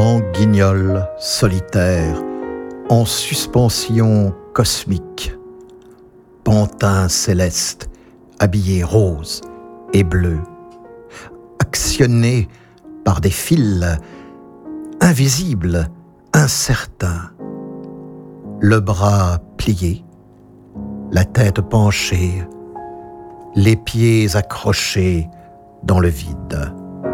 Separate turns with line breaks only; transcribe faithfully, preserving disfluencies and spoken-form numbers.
grand guignol solitaire en suspension cosmique, pantin céleste habillé rose et bleu, actionné par des fils invisibles, incertains, le bras plié, la tête penchée, les pieds accrochés dans le vide.